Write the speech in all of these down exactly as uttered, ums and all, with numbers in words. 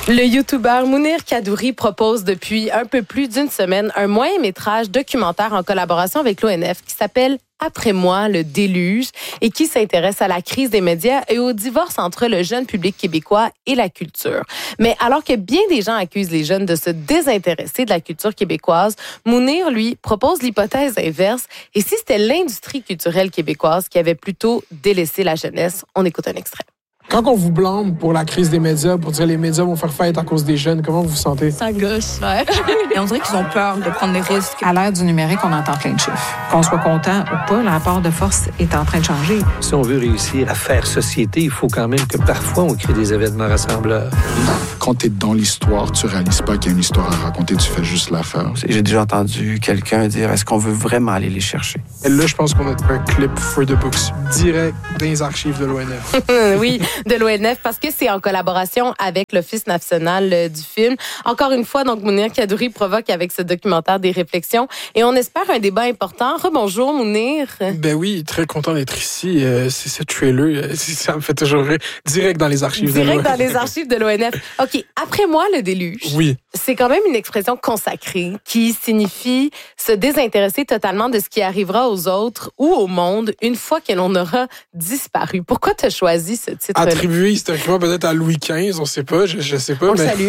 Le youtubeur Mounir Kadouri propose depuis un peu plus d'une semaine un moyen-métrage documentaire en collaboration avec l'O N F qui s'appelle Après moi, le déluge et qui s'intéresse à la crise des médias et au divorce entre le jeune public québécois et la culture. Mais alors que bien des gens accusent les jeunes de se désintéresser de la culture québécoise, Mounir, lui, propose l'hypothèse inverse. Et si c'était l'industrie culturelle québécoise qui avait plutôt délaissé la jeunesse? On écoute un extrait. Quand on vous blâme pour la crise des médias, pour dire que les médias vont faire faillite à cause des jeunes, comment vous vous sentez? Ça gosse, ouais. Et on dirait qu'ils ont peur de prendre des risques. À l'ère du numérique, on entend plein de chiffres. Qu'on soit content ou pas, le rapport de force est en train de changer. Si on veut réussir à faire société, il faut quand même que parfois on crée des événements rassembleurs. Quand t'es dans l'histoire, tu réalises pas qu'il y a une histoire à raconter, tu fais juste la faire. J'ai déjà entendu quelqu'un dire, est-ce qu'on veut vraiment aller les chercher? Et là, je pense qu'on a un clip for the books, direct dans les archives de l'O N F. Oui, de l'O N F, parce que c'est en collaboration avec l'Office national euh, du film. Encore une fois, donc, Mounir Kadouri provoque avec ce documentaire des réflexions et on espère un débat important. Rebonjour, Mounir. Ben oui, très content d'être ici. Euh, c'est ce trailer, euh, ça me fait toujours rire. Direct dans les archives Direct de l'O N F. dans les archives de l'O N F. OK, après moi, le déluge. Oui. C'est quand même une expression consacrée qui signifie se désintéresser totalement de ce qui arrivera aux autres ou au monde une fois que l'on aura disparu. Pourquoi tu as choisi ce titre-là? Attribué historiquement peut-être à Louis quinze, on sait pas, je, je sais pas. On mais... le salue.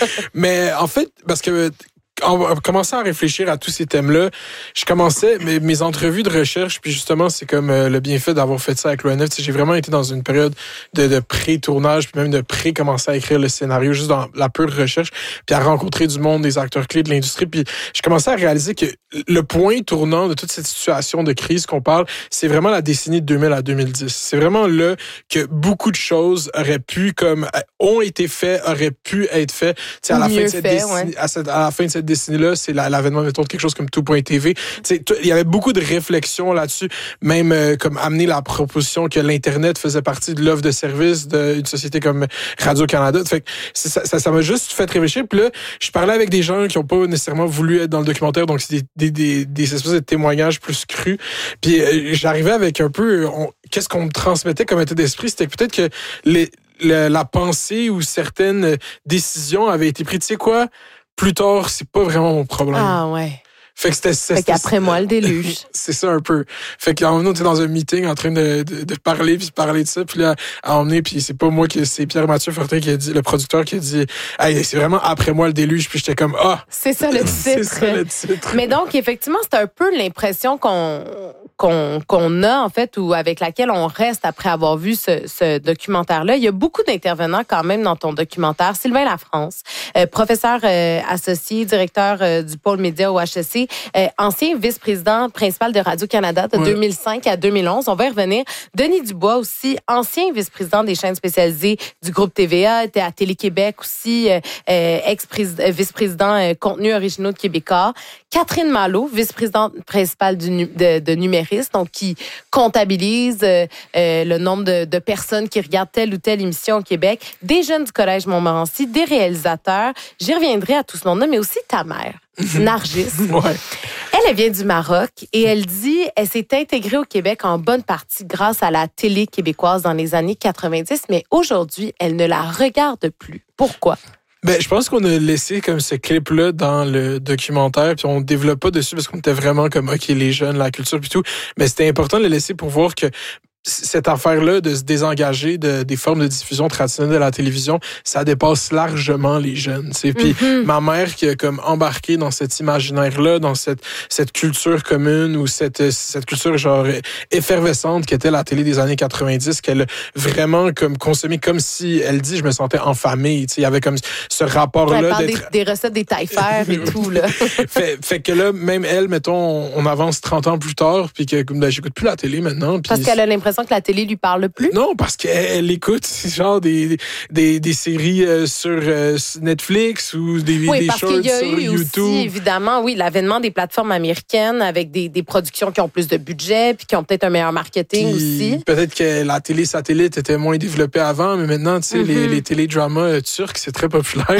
Mais en fait, parce que en commençant à réfléchir à tous ces thèmes-là, je commençais mes, mes entrevues de recherche, puis justement, c'est comme euh, le bienfait d'avoir fait ça avec l'O N F. Tu sais, j'ai vraiment été dans une période de, de pré-tournage, puis même de pré-commencer à écrire le scénario, juste dans la pure recherche, puis à rencontrer du monde, des acteurs clés de l'industrie. Puis je commençais à réaliser que le point tournant de toute cette situation de crise qu'on parle, c'est vraiment la décennie de deux mille à deux mille dix. C'est vraiment là que beaucoup de choses auraient pu, comme, ont été faites, auraient pu être faites. Tu sais, à la fin de cette décennie, ouais. à, cette, à la fin de cette décennie-là, c'est la, l'avènement mettons, de quelque chose comme tout point T V. Il y avait beaucoup de réflexions là-dessus, même euh, comme amener la proposition que l'Internet faisait partie de l'offre de service d'une société comme Radio-Canada. Fait que ça, ça, ça m'a juste fait réfléchir. Puis là, je parlais avec des gens qui n'ont pas nécessairement voulu être dans le documentaire, donc c'est des, des, des, des espèces de témoignages plus crus. Puis euh, j'arrivais avec un peu... On, qu'est-ce qu'on me transmettait comme état d'esprit? C'était peut-être que les, le, la pensée ou certaines décisions avaient été prises. Tu sais quoi? Plus tard, c'est pas vraiment mon problème. Ah ouais. Fait que c'était, c'était, fait qu'après moi, le déluge. C'est ça un peu. Fait qu'à un moment, on était dans un meeting en train de, de, de parler puis de parler de ça, puis là, à emmener, puis c'est pas moi qui, c'est Pierre-Mathieu Fortin qui a dit, le producteur qui a dit, hey, c'est vraiment après moi le déluge, puis j'étais comme, ah. C'est ça le titre. C'est ça le titre. Mais donc, effectivement, c'est un peu l'impression qu'on, qu'on, qu'on a, en fait, ou avec laquelle on reste après avoir vu ce, ce documentaire-là. Il y a beaucoup d'intervenants quand même dans ton documentaire. Sylvain Lafrance, euh, professeur euh, associé, directeur euh, du pôle média au H E C, euh, ancien vice-président principal de Radio-Canada de ouais. deux mille cinq à deux mille onze. On va y revenir. Denis Dubois aussi, ancien vice-président des chaînes spécialisées du groupe T V A, était à Télé-Québec aussi, euh, ex-vice-président euh, contenu originaux de Québécois. Catherine Malo, vice-présidente principale du, de, de Numéris, donc qui comptabilise euh, euh, le nombre de, de personnes qui regardent telle ou telle émission au Québec, des jeunes du Collège Montmorency, des réalisateurs. J'y reviendrai à tout ce monde-là, mais aussi ta mère, Nargis. Ouais. Elle, elle vient du Maroc et elle dit elle s'est intégrée au Québec en bonne partie grâce à la télé québécoise dans les années quatre-vingt-dix, mais aujourd'hui, elle ne la regarde plus. Pourquoi? Ben, je pense qu'on a laissé comme ce clip-là dans le documentaire, puis on développe pas dessus parce qu'on était vraiment comme, OK, les jeunes, la culture, puis tout. Mais c'était important de le laisser pour voir que cette affaire-là de se désengager de, des formes de diffusion traditionnelles de la télévision, ça dépasse largement les jeunes. T'sais. Puis mm-hmm. ma mère qui a comme embarqué dans cet imaginaire-là, dans cette, cette culture commune ou cette, cette culture genre effervescente qu'était la télé des années quatre-vingt-dix, qu'elle a vraiment comme consommé comme si, elle dit, je me sentais en famille. Il y avait comme ce rapport-là. Elle parle d'être... des, des recettes des taille-fer et tout. Là. fait, fait que là, même elle, mettons, on, on avance trente ans plus tard, puis que ben, j'écoute plus la télé maintenant. Pis parce qu'elle a l'impression que la télé lui parle plus? Non, parce qu'elle elle écoute genre des, des, des séries euh, sur euh, Netflix ou des, oui, des parce shorts qu'il y a sur eu YouTube. Aussi, évidemment, oui, l'avènement des plateformes américaines avec des, des productions qui ont plus de budget puis qui ont peut-être un meilleur marketing puis, aussi. Peut-être que la télé satellite était moins développée avant, mais maintenant, tu sais, mm-hmm. les, les télédramas euh, turcs, c'est très populaire.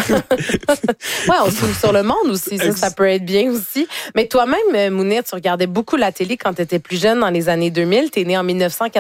Oui, on se trouve sur le monde aussi, ça, ça peut être bien aussi. Mais toi-même, Mounir, tu regardais beaucoup la télé quand tu étais plus jeune dans les années deux mille. Tu es né en dix-neuf cent quatre-vingt-dix.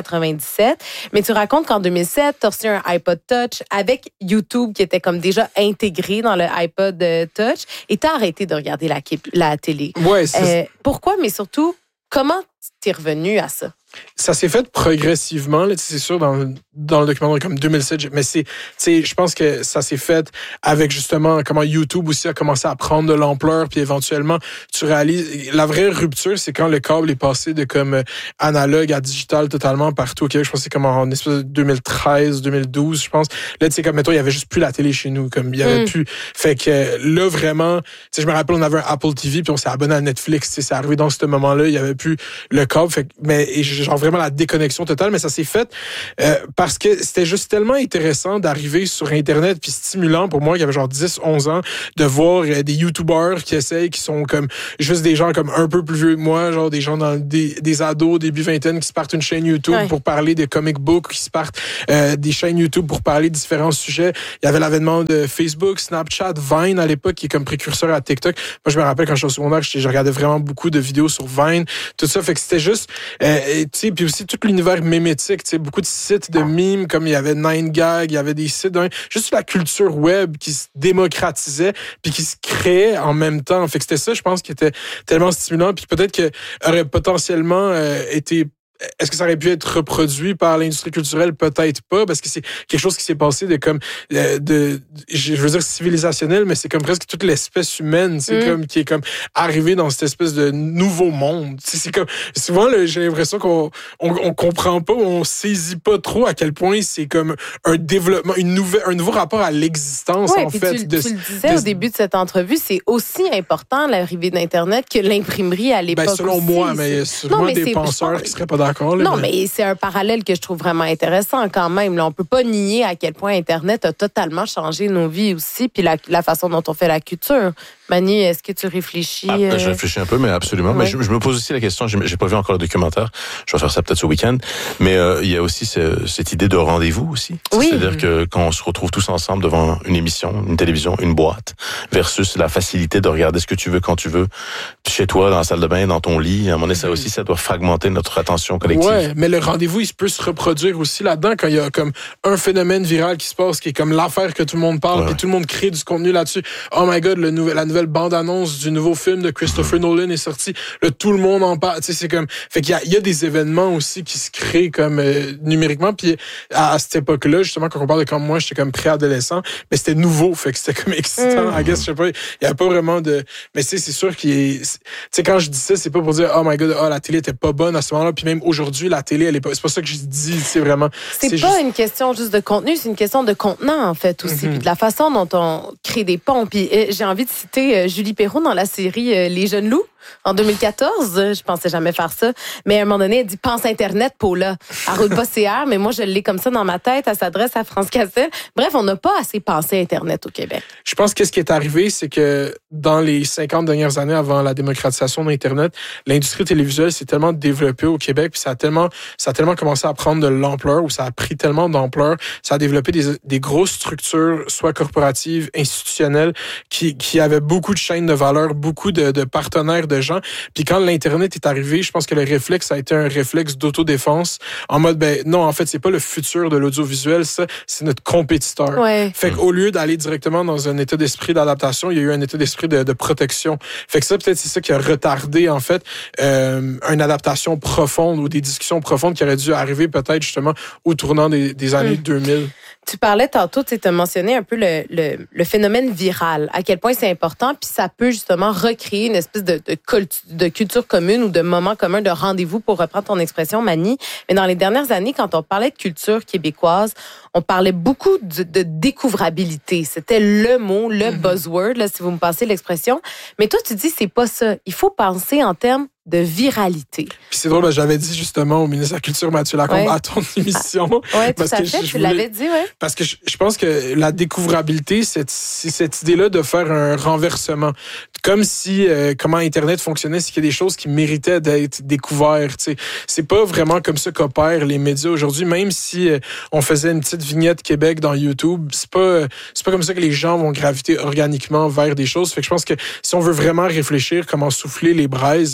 quatre-vingt-dix-sept. Mais tu racontes qu'en deux mille sept, tu as reçu un iPod Touch avec YouTube qui était comme déjà intégré dans le iPod Touch et tu as arrêté de regarder la, la télé. Ouais, c'est... Euh, pourquoi, mais surtout, comment tu es revenu à ça? Ça s'est fait progressivement, là, c'est sûr, dans, dans le documentaire comme deux mille sept, mais c'est, je pense que ça s'est fait avec justement comment YouTube aussi a commencé à prendre de l'ampleur, puis éventuellement, tu réalises, la vraie rupture, c'est quand le câble est passé de comme analogue à digital totalement partout au Québec. Je pense que c'est comme en espèce de deux mille treize, deux mille douze, je pense. Là, tu sais, comme, mettons, il y avait juste plus la télé chez nous, comme, il y avait mm. plus. Fait que là, vraiment, tu sais, je me rappelle, on avait un Apple T V, puis on s'est abonné à Netflix, tu sais, c'est arrivé dans ce moment-là, il y avait plus le câble, fait que, mais, et genre vraiment la déconnexion totale, mais ça s'est fait euh, parce que c'était juste tellement intéressant d'arriver sur Internet puis stimulant pour moi qui avait genre dix, onze ans de voir euh, des YouTubers qui essayent, qui sont comme juste des gens comme un peu plus vieux que moi, genre des gens dans des, des ados, début vingtaine qui se partent une chaîne YouTube ouais. pour parler de comic book, qui se partent euh, des chaînes YouTube pour parler de différents sujets. Il y avait l'avènement de Facebook, Snapchat, Vine à l'époque qui est comme précurseur à TikTok. Moi, je me rappelle quand j'étais au secondaire, je, je regardais vraiment beaucoup de vidéos sur Vine, tout ça, fait que c'était juste euh, tu sais, puis aussi tout l'univers mémétique, tu sais, beaucoup de sites de mimes, comme il y avait nine gag, il y avait des sites, hein, juste la culture web qui se démocratisait puis qui se créait en même temps. Fait que c'était ça, je pense, qui était tellement stimulant puis peut-être que aurait potentiellement euh, été est-ce que ça aurait pu être reproduit par l'industrie culturelle? Peut-être pas, parce que c'est quelque chose qui s'est passé de comme de, de je veux dire civilisationnel, mais c'est comme presque toute l'espèce humaine, c'est mm. comme qui est comme arrivé dans cette espèce de nouveau monde. C'est, c'est comme souvent là, j'ai l'impression qu'on on, on comprend pas, on saisit pas trop à quel point c'est comme un développement, une nouvelle, un nouveau rapport à l'existence ouais, en fait. Tu, de, tu le disais de, au début de cette entrevue, c'est aussi important l'arrivée d'Internet que l'imprimerie à l'époque. Ben selon aussi. moi, mais sûrement des c'est, penseurs pense... qui seraient pas d'accord. Là, non, mais... mais c'est un parallèle que je trouve vraiment intéressant quand même. Là, on peut pas nier à quel point Internet a totalement changé nos vies aussi, puis la, la façon dont on fait la culture. Manu, est-ce que tu réfléchis? Ah, je réfléchis un peu, mais absolument. Ouais. Mais je, je me pose aussi la question, j'ai, j'ai pas vu encore le documentaire, je vais faire ça peut-être ce week-end, mais euh, il y a aussi ce, cette idée de rendez-vous aussi. Oui. C'est-à-dire que quand on se retrouve tous ensemble devant une émission, une télévision, une boîte, versus la facilité de regarder ce que tu veux quand tu veux, chez toi, dans la salle de bain, dans ton lit, à un moment donné, ça aussi, ça doit fragmenter notre attention collective. Ouais, mais le rendez-vous, il peut se reproduire aussi là-dedans quand il y a comme un phénomène viral qui se passe, qui est comme l'affaire que tout le monde parle, ouais. puis tout le monde crée du contenu là-dessus. Oh my God, le nouvel, la nouvelle bande-annonce du nouveau film de Christopher Nolan est sortie. Là, tout le monde en parle. Tu sais, c'est comme, fait qu'il y a, il y a des événements aussi qui se créent comme euh, numériquement. Puis à, à cette époque-là, justement, quand on parle de comme moi, j'étais comme préadolescent, mais c'était nouveau, fait que c'était comme excitant. Mm. I guess, je sais pas, il y a pas vraiment de. Mais tu sais, c'est sûr qu'il est. Tu sais, quand je dis ça, c'est pas pour dire oh my God, oh la télé était pas bonne à ce moment-là. Puis même aujourd'hui, la télé, elle est pas. C'est pas ça que je dis. C'est vraiment. C'est, c'est pas juste... une question juste de contenu, c'est une question de contenant en fait aussi, mm-hmm. puis de la façon dont on crée des ponts. Puis euh, j'ai envie de citer euh, Julie Perron dans la série euh, Les Jeunes Loups. En deux mille quatorze, je pensais jamais faire ça, mais à un moment donné, elle dit « Pense Internet, Paula ». Elle roule pas C R, mais moi, je l'ai comme ça dans ma tête. Elle s'adresse à France Cassel. Bref, on n'a pas assez pensé Internet au Québec. Je pense que ce qui est arrivé, c'est que dans les cinquante dernières années avant la démocratisation d'Internet, l'industrie télévisuelle s'est tellement développée au Québec, puis ça a tellement, ça a tellement commencé à prendre de l'ampleur, ou ça a pris tellement d'ampleur, ça a développé des, des grosses structures, soit corporatives, institutionnelles, qui, qui avaient beaucoup de chaînes de valeur, beaucoup de, de partenaires de gens. Puis quand l'Internet est arrivé, je pense que le réflexe a été un réflexe d'autodéfense en mode, ben non, en fait, c'est pas le futur de l'audiovisuel, ça, c'est notre compétiteur. Ouais. Fait qu'au lieu d'aller directement dans un état d'esprit d'adaptation, il y a eu un état d'esprit de, de protection. Fait que ça, peut-être, c'est ça qui a retardé, en fait, euh, une adaptation profonde ou des discussions profondes qui auraient dû arriver peut-être justement au tournant des, des années mmh. deux mille. Tu parlais tantôt, tu as mentionné un peu le, le, le phénomène viral, à quel point c'est important, puis ça peut justement recréer une espèce de, de, de culture commune ou de moment commun, de rendez-vous, pour reprendre ton expression, Mani. Mais dans les dernières années, quand on parlait de culture québécoise, on parlait beaucoup de, de découvrabilité. C'était le mot, le mm-hmm. buzzword, là, si vous me passez l'expression. Mais toi, tu dis, c'est pas ça. Il faut penser en termes de viralité. Puis c'est drôle, ben, j'avais dit justement au ministre de la Culture, Mathieu Lacombe, ouais. à ton émission. Ah, oui, tout à fait, je, je tu voulais, l'avais dit, oui. Parce que je, je pense que la découvrabilité, c'est, c'est cette idée-là de faire un renversement. Comme si, euh, comment Internet fonctionnait, c'est qu'il y a des choses qui méritaient d'être découvertes. T'sais. C'est pas vraiment comme ça qu'opèrent les médias aujourd'hui, même si euh, on faisait une petite vignette Québec dans YouTube, c'est pas, c'est pas comme ça que les gens vont graviter organiquement vers des choses. Fait que je pense que si on veut vraiment réfléchir comment souffler les braises, il faut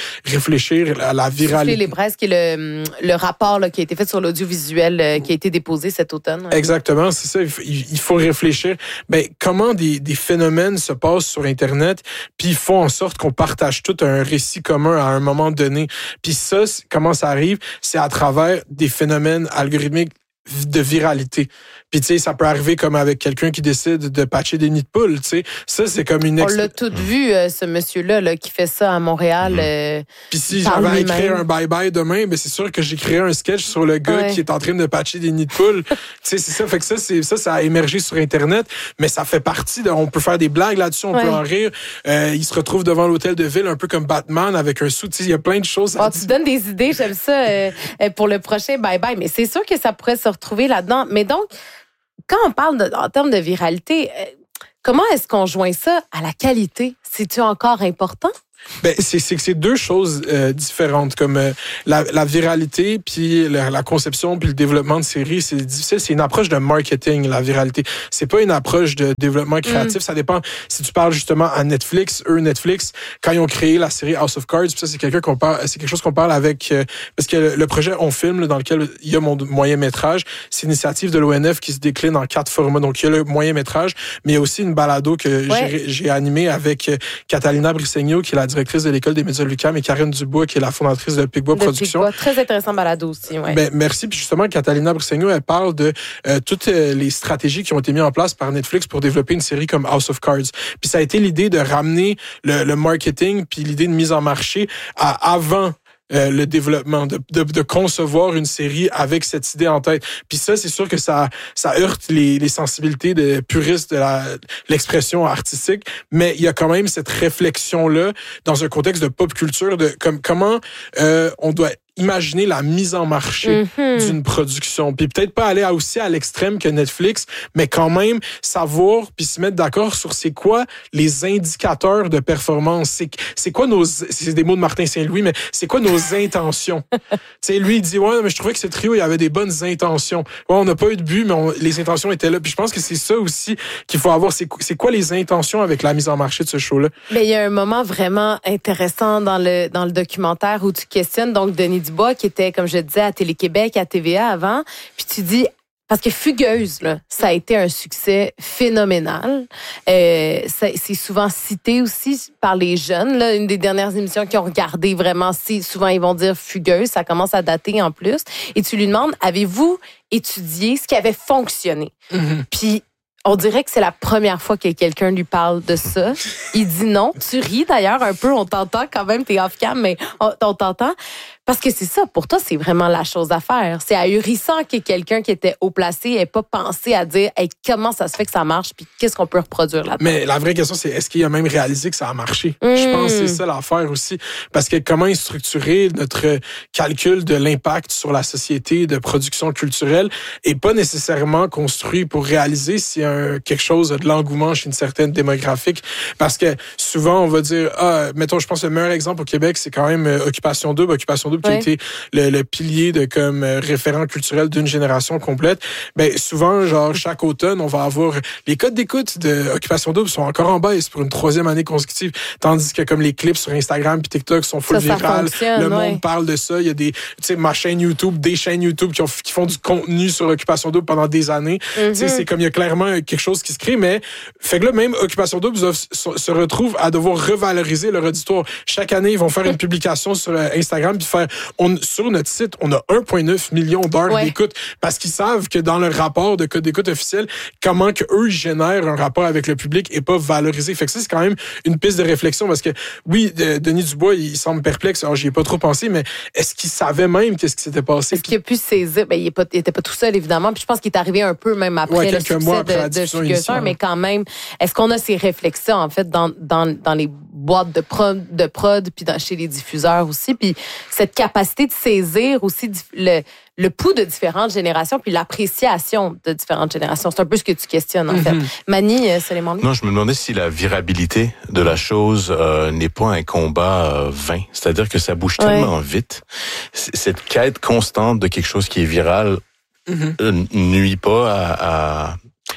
réfléchir à la viralité. Souffler les braises, qui est le, le rapport là, qui a été fait sur l'audiovisuel, euh, qui a été déposé cet automne. Ouais. Exactement, c'est ça. Il faut réfléchir. Ben, comment des, des phénomènes se passent sur Internet, puis ils font en sorte qu'on partage tout un récit commun à un moment donné. Puis ça, comment ça arrive? C'est à travers des phénomènes algorithmiques de viralité. Puis tu sais, ça peut arriver comme avec quelqu'un qui décide de patcher des nids de poules, tu sais. Ça, c'est comme une... Ex- On l'a tout vu, euh, ce monsieur-là là, qui fait ça à Montréal. Mmh. Euh, Puis si j'avais à écrire un bye-bye demain, ben c'est sûr que j'écrirais un sketch sur le gars ouais. qui est en train de patcher des nids de poules. Tu sais, c'est ça. Fait que ça, c'est, ça, ça a émergé sur Internet, mais ça fait partie de... On peut faire des blagues là-dessus, on ouais. peut en rire. Euh, il se retrouve devant l'hôtel de ville, un peu comme Batman, avec un sou. Tu sais, il y a plein de choses. Oh, tu donnes des idées, j'aime ça, euh, pour le prochain bye-bye. Mais c'est sûr que ça pourrait se retrouver là-dedans. Mais donc, quand on parle de, en termes de viralité, euh, comment est-ce qu'on joint ça à la qualité? C'est-tu encore important? Ben c'est c'est c'est deux choses euh, différentes, comme euh, la la viralité puis la, la conception puis le développement de séries, c'est difficile, c'est une approche de marketing, la viralité. C'est pas une approche de développement créatif, mm. ça dépend si tu parles justement à Netflix, eux Netflix quand ils ont créé la série House of Cards, puis ça c'est quelqu'un qu'on parle c'est quelque chose qu'on parle avec euh, parce que le, le projet On Filme là, dans lequel il y a mon moyen-métrage, c'est une initiative de l'O N F qui se décline en quatre formats. Donc il y a le moyen-métrage, mais il y a aussi une balado que ouais. j'ai j'ai animée avec euh, Catalina Brisegno qui est la directrice de l'École des médias de l'U Q A M et Karine Dubois, qui est la fondatrice de Picbois Productions. Picbois. Très intéressant balado aussi, ouais. Ben, merci. Puis justement, Catalina Brisegno, elle parle de euh, toutes euh, les stratégies qui ont été mises en place par Netflix pour développer une série comme House of Cards. Puis ça a été l'idée de ramener le, le marketing puis l'idée de mise en marché à avant Euh, le développement, de, de, de concevoir une série avec cette idée en tête. Puis ça, c'est sûr que ça, ça heurte les, les sensibilités de puristes de la, l'expression artistique, mais il y a quand même cette réflexion-là dans un contexte de pop culture de comme comment euh, on doit imaginer la mise en marché mm-hmm. d'une production. Puis peut-être pas aller aussi à l'extrême que Netflix, mais quand même savoir puis se mettre d'accord sur c'est quoi les indicateurs de performance. C'est, c'est quoi nos... C'est des mots de Martin Saint-Louis, mais c'est quoi nos intentions? Tu sais, lui, il dit, ouais, mais je trouvais que ce trio, il y avait des bonnes intentions. Ouais, on n'a pas eu de but, mais on, les intentions étaient là. Puis je pense que c'est ça aussi qu'il faut avoir. C'est, c'est quoi les intentions avec la mise en marché de ce show-là? Mais il y a un moment vraiment intéressant dans le, dans le documentaire où tu questionnes, donc, Denis Dubois, qui était, comme je disais, à Télé-Québec, à T V A avant, puis tu dis, parce que Fugueuse, là, ça a été un succès phénoménal. Euh, ça, c'est souvent cité aussi par les jeunes. Là, une des dernières émissions qui ont regardé vraiment, c'est souvent ils vont dire Fugueuse, ça commence à dater en plus. Et tu lui demandes, avez-vous étudié ce qui avait fonctionné? Mm-hmm. Puis on dirait que c'est la première fois que quelqu'un lui parle de ça. Il dit non. Tu ris d'ailleurs un peu, on t'entend quand même, t'es off-cam, mais on, on t'entend. Parce que c'est ça, pour toi, c'est vraiment la chose à faire. C'est ahurissant que quelqu'un qui était haut placé n'ait pas pensé à dire hey, comment ça se fait que ça marche puis qu'est-ce qu'on peut reproduire là-dedans. Mais la vraie question, c'est est-ce qu'il a même réalisé que ça a marché? Mmh. Je pense que c'est ça l'affaire aussi. Parce que comment est structuré notre calcul de l'impact sur la société de production culturelle est pas nécessairement construit pour réaliser s'il y a quelque chose de l'engouement chez une certaine démographique. Parce que souvent, on va dire, ah, mettons, je pense que le meilleur exemple au Québec, c'est quand même euh, Occupation Double. Occupation Double qui ouais. a été le, le pilier de comme euh, référent culturel d'une génération complète. Ben souvent, genre chaque automne, on va avoir les codes d'écoute de Occupation Double sont encore en baisse pour une troisième année consécutive, tandis que comme les clips sur Instagram puis TikTok sont full viral, le monde ouais. parle de ça. Il y a des, tu sais, ma chaîne YouTube, des chaînes YouTube qui, ont, qui font du contenu sur Occupation Double pendant des années. Mm-hmm. Tu sais, c'est comme il y a clairement quelque chose qui se crée, mais fait que là même Occupation Double se, se retrouve à devoir revaloriser leur auditoire. Chaque année, ils vont faire une publication sur Instagram puis faire on, sur notre site, on a un virgule neuf million d'heures ouais. d'écoute parce qu'ils savent que dans leur rapport de code d'écoute officiel, comment que eux génèrent un rapport avec le public et pas valorisé. Fait que ça, c'est quand même une piste de réflexion parce que oui, de, Denis Dubois, il semble perplexe. Alors, j'y ai pas trop pensé, mais est-ce qu'il savait même qu'est-ce qui s'était passé? Est-ce qu'il a pu saisir? Ben, il était pas tout seul, évidemment. Puis je pense qu'il est arrivé un peu même après ouais, le succès mois après de, de Fugueuse, mais quand même, est-ce qu'on a ces réflexions, en fait, dans, dans, dans les boîtes de prod, de prod puis dans, chez les diffuseurs aussi? Puis cette capacité de saisir aussi le, le pouls de différentes générations puis l'appréciation de différentes générations. C'est un peu ce que tu questionnes, en mm-hmm. fait. Mani, euh, Soleiman? Non, je me demandais si la virabilité de la chose euh, n'est pas un combat euh, vain. C'est-à-dire que ça bouge ouais. tellement vite. C- cette quête constante de quelque chose qui est viral mm-hmm. euh, nuit pas à... à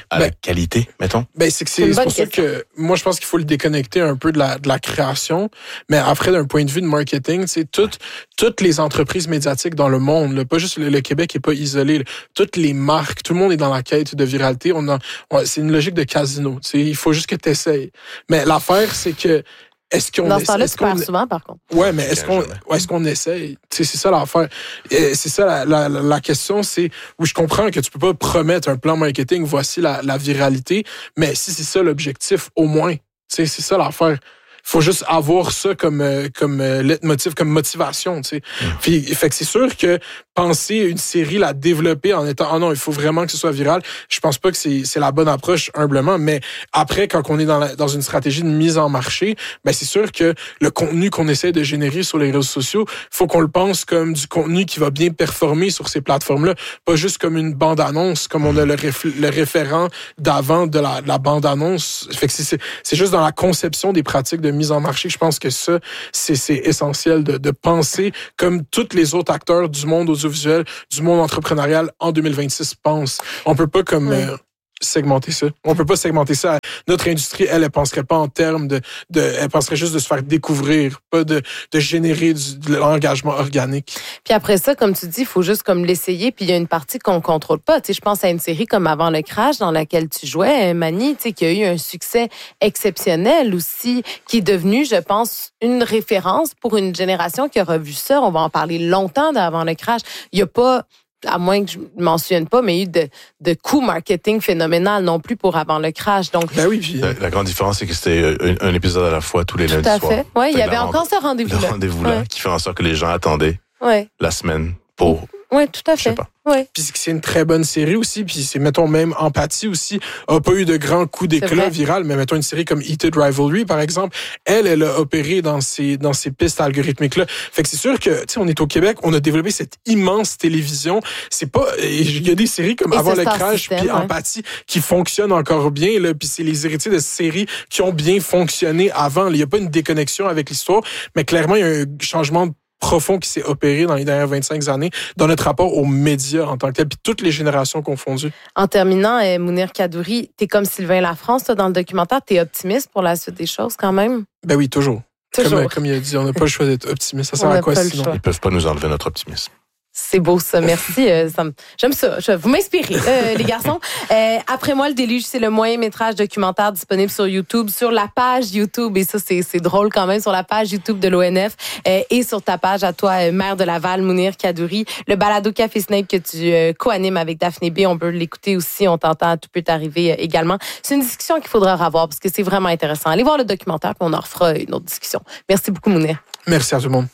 à ben, la qualité, mettons? Ben, c'est que c'est, c'est pour ça que moi, je pense qu'il faut le déconnecter un peu de la, de la création. Mais après, d'un point de vue de marketing, c'est toutes, toutes les entreprises médiatiques dans le monde, là, pas juste le, le Québec est pas isolé, là, toutes les marques, tout le monde est dans la quête de viralité. On a, on, c'est une logique de casino. Il faut juste que tu essayes. Mais l'affaire, c'est que Est-ce qu'on Dans ce temps-là, est-ce tu perds qu'on... souvent, par contre. Ouais, mais est-ce qu'on, est-ce qu'on essaye? C'est, c'est ça l'affaire. Et c'est ça la, la, la question, c'est où je comprends que tu peux pas promettre un plan marketing, voici la, la viralité, mais si c'est ça l'objectif, au moins, c'est ça l'affaire. Faut juste avoir ça comme euh, comme euh, leitmotiv, comme motivation, tu sais. Mmh. Puis fait que c'est sûr que penser une série, la développer en étant, ah non, il faut vraiment que ce soit viral, je pense pas que c'est c'est la bonne approche humblement, mais après quand on est dans la, dans une stratégie de mise en marché, ben c'est sûr que le contenu qu'on essaie de générer sur les réseaux sociaux, faut qu'on le pense comme du contenu qui va bien performer sur ces plateformes-là, pas juste comme une bande-annonce, comme on a le, réf- le référent d'avant de la, de la bande-annonce. Fait que c'est, c'est c'est juste dans la conception des pratiques de mise en marché, je pense que ça, c'est, c'est essentiel de, de penser comme tous les autres acteurs du monde audiovisuel, du monde entrepreneurial en deux mille vingt-six pensent. On peut pas comme... Ouais. Euh, segmenter ça. On peut pas segmenter ça. Notre industrie, elle, elle penserait pas en termes de, de, elle penserait juste de se faire découvrir, pas de, de générer du, de l'engagement organique. Puis après ça, comme tu dis, il faut juste comme l'essayer. Puis il y a une partie qu'on contrôle pas. Tu sais, je pense à une série comme Avant le crash dans laquelle tu jouais, Mani, tu sais, qui a eu un succès exceptionnel aussi, qui est devenu, je pense, une référence pour une génération qui aura vu ça. On va en parler longtemps d'Avant le crash. Il y a pas à moins que je ne m'en souvienne pas, mais il y a eu de, de coûts marketing phénoménal non plus pour Avant le crash. Donc, ben oui, puis... la, la grande différence, c'est que c'était un, un épisode à la fois tous les lundis soirs. Tout à fait. Oui, il y avait encore ce rendez-vous-là. Le rendez-vous-là, ouais. qui fait en sorte que les gens attendaient ouais. la semaine pour... Oui, tout à fait. Ouais. Puis c'est une très bonne série aussi, puis c'est, mettons, même Empathie aussi, a pas eu de grands coups d'éclat viral, mais mettons une série comme Heated Rivalry, par exemple, elle, elle a opéré dans ces, dans ces pistes algorithmiques-là. Fait que c'est sûr que, tu sais, on est au Québec, on a développé cette immense télévision. C'est pas, il y a des séries comme Et Avant le crash, puis ouais. Empathie, qui fonctionnent encore bien, là, puis c'est les héritiers de ces séries qui ont bien fonctionné avant. Il y a pas une déconnexion avec l'histoire, mais clairement, il y a un changement de profond qui s'est opéré dans les dernières vingt-cinq années dans notre rapport aux médias en tant que tel, puis toutes les générations confondues. En terminant, euh, Mounir Kadouri, t'es comme Sylvain Lafrance, toi, dans le documentaire, t'es optimiste pour la suite des choses quand même? Ben oui, toujours. Toujours. Comme, comme il a dit, on n'a pas le choix d'être optimiste. Ça sert à quoi sinon? Ils peuvent pas nous enlever notre optimisme. C'est beau ça, merci. Euh, ça me... J'aime ça. Je... Vous m'inspirez, euh, les garçons. Euh, Après moi, le déluge, c'est le moyen métrage documentaire disponible sur YouTube, sur la page YouTube, et ça, c'est, c'est drôle quand même, sur la page YouTube de l'O N F euh, et sur ta page à toi, euh, maire de Laval, Mounir Kadouri. Le balado Café Snape que tu euh, co-animes avec Daphné B, on peut l'écouter aussi, on t'entend, tout peut t'arriver euh, également. C'est une discussion qu'il faudra avoir parce que c'est vraiment intéressant. Allez voir le documentaire, puis on en refera une autre discussion. Merci beaucoup, Mounir. Merci à tout le monde.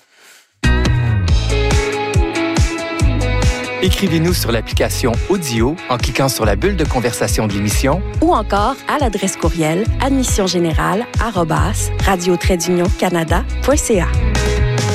Écrivez-nous sur l'application Audio en cliquant sur la bulle de conversation de l'émission ou encore à l'adresse courriel admissiongénérale arobase radio trait d'union canada point c a.